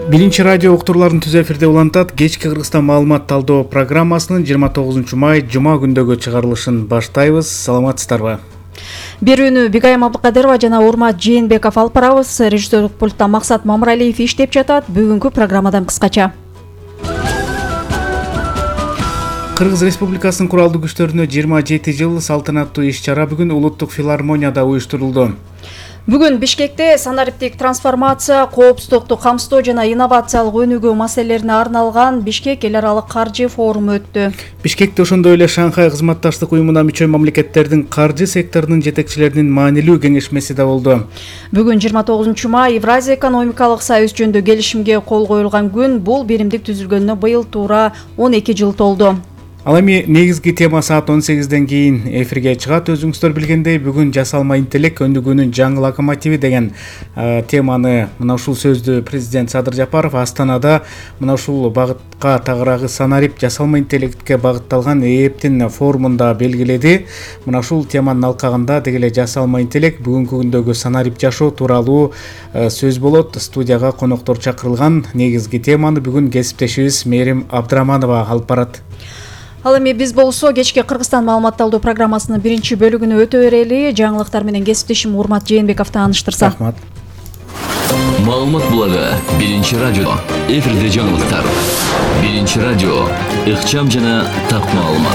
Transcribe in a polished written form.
Биринчи радио уктурууларын түз эфирде улантат. Кечки Кыргызстан маалымат талдоо программасынын 29 май жума күндөгү чыгарылышын баштайбыз. Саламатсыздарбы? Берүүнү Бигайым Абдыкадырова жана Урмат Жээнбеков алып барабыз. Режиссерлук пультта Максат Мамыралиев иштеп жатат. Бүгүнкү программадан кыскача. Кыргыз Республикасынын куралдуу күчтөрүнө 27 жыл салтанаттуу иш-чара бүгүн Улуттук филармонияда уюштурулду. Бүгүн Бишкекте санариптик трансформация, коопсуздукту камсыздоо жана инновациялык өнүгүү маселелерине арналган Бишкек эл аралык каржы форуму өттү. Бишкекте ошондой эле Шанхай кызматташтык уюмуна мүчө мамлекеттердин каржы секторунун жетекчилеринин маанилүү кеңешмеси да болду. Бүгүн 29 май Евразия экономикалык союз жөнүндө келишимге кол коюлган күн. Бул биримдик түзүлгөнүнө быйыл туура 12 жыл толду. Ал эми негизги тема саат 18ден кийин эфирге чыгат. Өзүңүздөр билгендей, бүгүн жасалма интеллект өнүгүүнүн жаңы локомотиви деген теманы мына ушул сөздү президент Садыр Жапаров Астанада мына ушул багытка тагыраагы санарип жасалма интеллектке багытталган ээптин форумунда белгиледи. Мына ушул теманын алкагында деги эле жасалма интеллект бүгүнкү күндөгү санарип жашоо тууралуу сөз болот. Студияга коноктор чакырылган. Негизги теманы бүгүн кесиптешибиз Мээрим Абдыраманова алып барат. Ал эми биз болсо кечки Кыргызстан маалымат талдоо программасынын биринчи бөлүгүнө өтө берели. Жаңылыктар менен кесиптешим Урмат Жээнбеков тааныштырса. Рахмат. Маалымат булагы биринчи радио. Эфирде жаңылыктар. Биринчи радио. Ыкчам жана так маалымат.